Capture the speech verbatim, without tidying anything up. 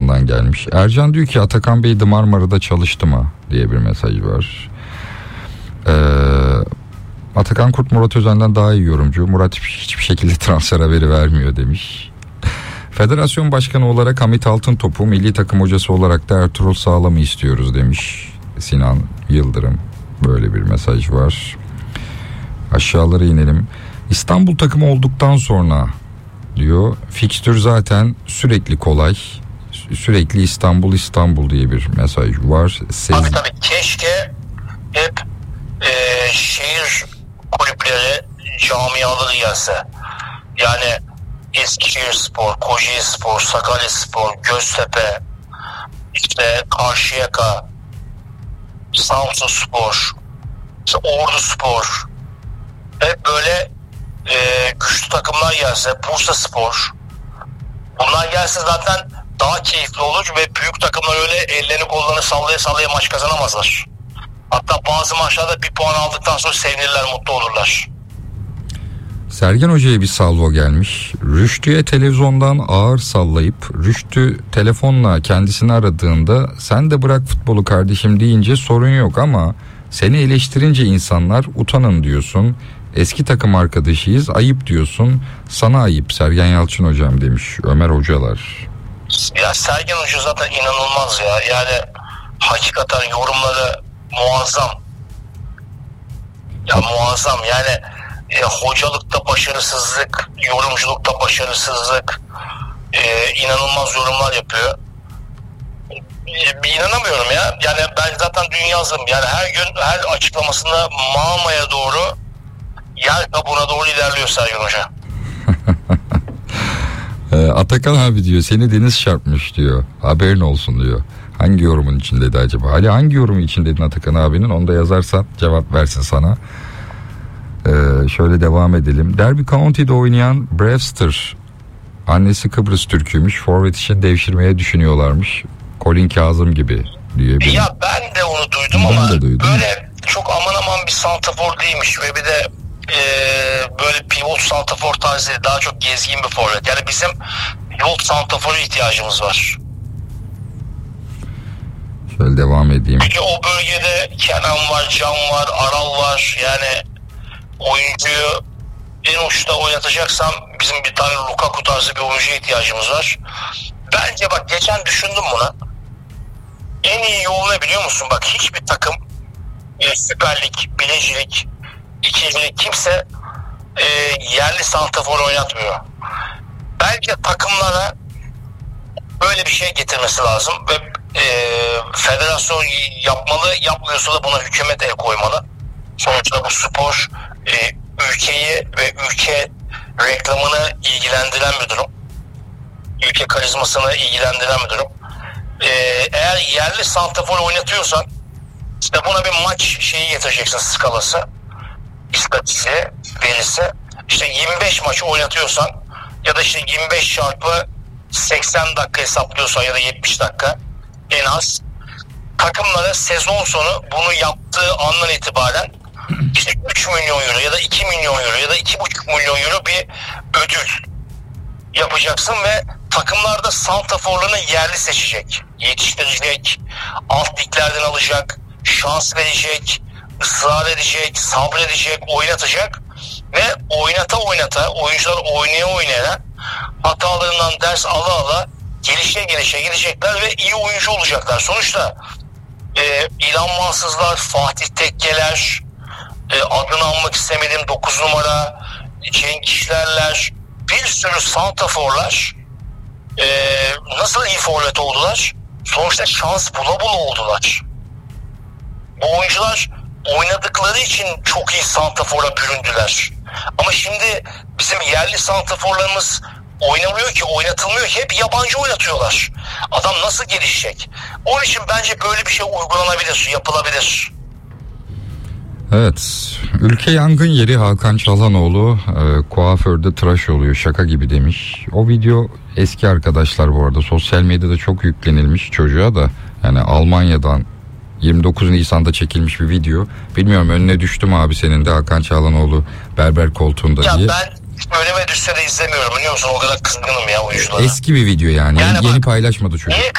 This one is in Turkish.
Adıyaman'dan gelmiş. Ercan diyor ki Atakan Bey de Marmara'da çalıştı mı diye bir mesaj var. Ee, Atakan Kurt Murat Özen'den daha iyi yorumcu. Murat hiçbir şekilde transfer haberi vermiyor demiş. Federasyon başkanı olarak Hamit Altıntop'u, milli takım hocası olarak da Ertuğrul Sağlam'ı istiyoruz demiş Sinan Yıldırım. Böyle bir mesaj var. Aşağılara inelim. İstanbul takımı olduktan sonra diyor, fikstür zaten sürekli kolay. Sürekli İstanbul İstanbul diye bir mesaj var. Sez... Tabii tabii, keşke hep e, şehir kulüpleri, camiaları gelse. Yani Eskişehirspor, Kocaelispor, Sakaryaspor, Göztepe, işte Karşıyaka, Samsunspor, işte Orduspor, hep böyle e, güçlü takımlar gelse, Bursaspor, bunlar gelse zaten daha keyifli olur ve büyük takımlar öyle ellerini kollarını sallaya sallaya maç kazanamazlar. Hatta bazı maçlarda bir puan aldıktan sonra sevinirler, mutlu olurlar. Sergen Hoca'ya bir salvo gelmiş. Rüştü'ye televizyondan ağır sallayıp Rüştü telefonla kendisini aradığında sen de bırak futbolu kardeşim deyince sorun yok ama seni eleştirince insanlar utanın diyorsun. Eski takım arkadaşıyız, ayıp diyorsun. Sana ayıp Sergen Yalçın hocam demiş Ömer Hocalar. Ya Sergen Hoca zaten inanılmaz ya. Yani hakikaten yorumları muazzam. Ya muazzam yani. E, hocalıkta başarısızlık, yorumculukta başarısızlık, e, inanılmaz yorumlar yapıyor. E, inanamıyorum ya. Yani ben zaten dünyazım. Yani her gün her açıklamasında Mama'ya doğru, yer kabuğuna doğru ilerliyor Sergen Hoca. e, Atakan abi diyor seni deniz çarpmış diyor. Haberin olsun diyor. Hangi yorumun içindeydi acaba? Ali hangi yorumun içindeydin Atakan abinin? Onu da yazarsan cevap versin sana. Ee, şöyle devam edelim. Derby County'de oynayan Brewster, annesi Kıbrıs Türk'üymüş. Forvet için devşirmeye düşünüyorlarmış. Colin Kazım gibi diye. Bir... Ya ben de onu duydum ben ama de duydum. Böyle çok aman aman bir santrafor değilmiş ve bir de e, böyle pivot santrafor tarzı, daha çok gezgin bir forvet. Yani bizim pivot santrafora ihtiyacımız var. Şöyle devam edeyim. Çünkü o bölgede Kenan var, Can var, Aral var. Yani oyuncuyu en uçta oynatacaksam bizim bir tane Lukaku tarzı bir oyuncuya ihtiyacımız var. Bence bak, geçen düşündüm buna. En iyi yol ne biliyor musun? Bak, hiçbir takım e, Süper Lig, Birinci İkinci Lig kimse e, yerli santrafor oynatmıyor. Bence takımlara böyle bir şey getirmesi lazım ve e, federasyon yapmalı, yapmıyorsa da buna hükümet el koymalı. Sonuçta bu spor e, ülkeyi ve ülke reklamını ilgilendiren bir durum. Ülke karizmasını ilgilendiren bir durum. E, eğer yerli santrafor oynatıyorsan işte buna bir maç şeyi getireceksin, skalası, istatistiği, verisi. İşte yirmi beş maçı oynatıyorsan ya da işte yirmi beş çarpı seksen dakika hesaplıyorsan ya da yetmiş dakika en az, takımlara sezon sonu bunu yaptığı andan itibaren işte üç milyon euro ya da iki milyon euro ya da iki buçuk milyon euro bir ödül yapacaksın ve takımlar da santraforlarını yerli seçecek, yetiştirecek, alt liglerden alacak, şans verecek, ısrar edecek, sabredecek, oynatacak ve oynata oynata, oyuncular oynaya oynaya, hatalarından ders ala ala gelişe gelişe gidecekler ve iyi oyuncu olacaklar. Sonuçta e, İlhan Mansızlar, Fatih Tekkeler, e, adını anmak istemediğim dokuz numara, Cenk İşlerler, bir sürü santraforlar e, nasıl iyi forvet oldular? Sonuçta şans bula bula oldular. Bu oyuncular oynadıkları için çok iyi santrafora büründüler. Ama şimdi bizim yerli santraforlarımız oynamıyor ki, oynatılmıyor ki, hep yabancı oynatıyorlar. Adam nasıl gelişecek? Onun için bence böyle bir şey uygulanabilir, yapılabilir. Evet, ülke yangın yeri. Hakan Çalhanoğlu e, kuaförde tıraş oluyor şaka gibi demiş. O video eski arkadaşlar bu arada, sosyal medyada çok yüklenilmiş çocuğa da, yani Almanya'dan yirmi dokuz Nisan'da çekilmiş bir video. Bilmiyorum önüne düştü mü abi senin de Hakan Çalhanoğlu berber koltuğunda ya diye. Ya ben önüme düşse de izlemiyorum, biliyor musun? O kadar kızgınım ya oyunculara. Eski bir video yani, yani yeni bak, paylaşmadı çocuk. Niye